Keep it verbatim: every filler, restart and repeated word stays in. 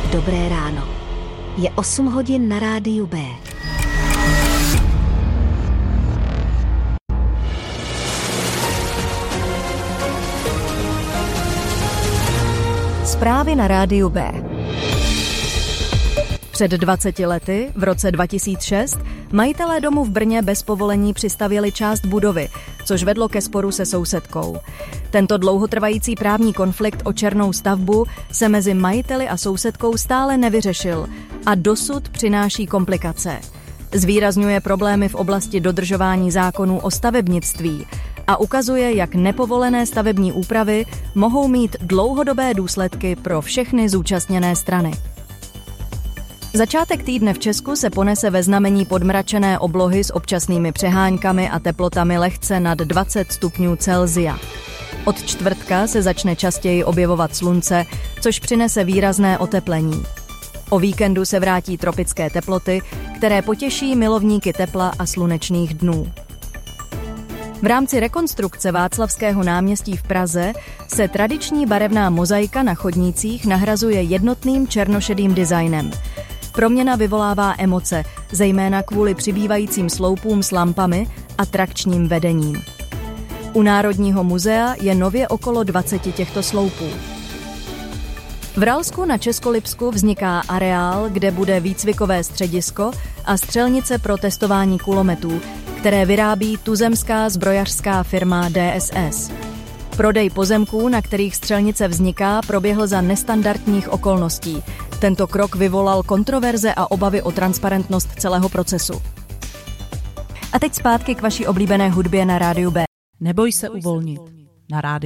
Dobré ráno. Je osm hodin na rádiu B. Zprávy na rádiu B. Před dvaceti lety, v roce dva tisíce šest, majitelé domu v Brně bez povolení přistavěli část budovy, což vedlo ke sporu se sousedkou. Tento dlouhotrvající právní konflikt o černou stavbu se mezi majiteli a sousedkou stále nevyřešil a dosud přináší komplikace. Zvýrazňuje problémy v oblasti dodržování zákonů o stavebnictví a ukazuje, jak nepovolené stavební úpravy mohou mít dlouhodobé důsledky pro všechny zúčastněné strany. Začátek týdne v Česku se ponese ve znamení podmračené oblohy s občasnými přeháňkami a teplotami lehce nad dvacet stupňů Celsia. Od čtvrtka se začne častěji objevovat slunce, což přinese výrazné oteplení. O víkendu se vrátí tropické teploty, které potěší milovníky tepla a slunečných dnů. V rámci rekonstrukce Václavského náměstí v Praze se tradiční barevná mozaika na chodnících nahrazuje jednotným černošedým designem. Proměna vyvolává emoce, zejména kvůli přibývajícím sloupům s lampami a trakčním vedením. U Národního muzea je nově okolo dvaceti těchto sloupů. V Ralsku na Českolipsku vzniká areál, kde bude výcvikové středisko a střelnice pro testování kulometů, které vyrábí tuzemská zbrojařská firma D S S. Prodej pozemků, na kterých střelnice vzniká, proběhl za nestandardních okolností. Tento krok vyvolal kontroverze a obavy o transparentnost celého procesu. A teď zpátky k vaší oblíbené hudbě na rádiu B. Neboj se uvolnit na rádiu